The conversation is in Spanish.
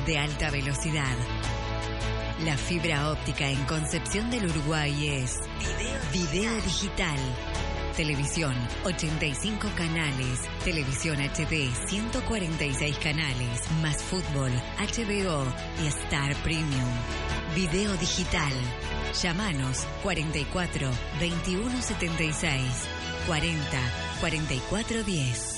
de alta velocidad. La fibra óptica en Concepción del Uruguay es Video Digital. Televisión, 85 canales. Televisión HD, 146 canales. Más fútbol, HBO y Star Premium. Video Digital. Llámanos 44 21 76 40 44 10.